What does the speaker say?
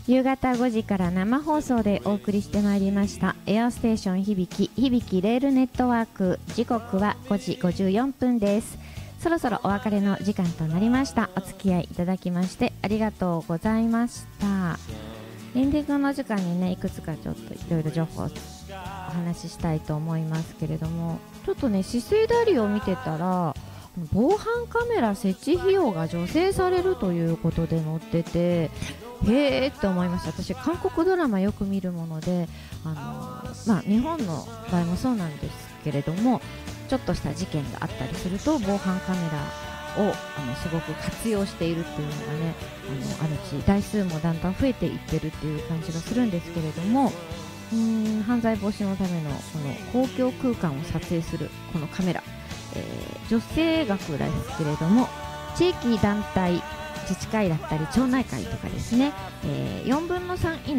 夕方5時から生放送でお送りしてまいりましたエアステーション響きレールネットワーク。時刻は5時54分です。そろそろお別れの時間となりました。お付き合いいただきましてありがとうございました。エンディングの時間にね、いくつかちょっといろいろ情報をお話ししたいと思いますけれども、ちょっとね、資生ダリを見てたら防犯カメラ設置費用が助成されるということで載ってて、へーって思いました。私韓国ドラマよく見るもので、日本の場合もそうなんですけれども、ちょっとした事件があったりすると防犯カメラをすごく活用しているっていうのがね、あるし、台数もだんだん増えていってるっていう感じがするんですけれども、犯罪防止のためのこの公共空間を撮影するこのカメラ、助成額ですけれども、地域団体自治会だったり町内会とかですね、4分の3以内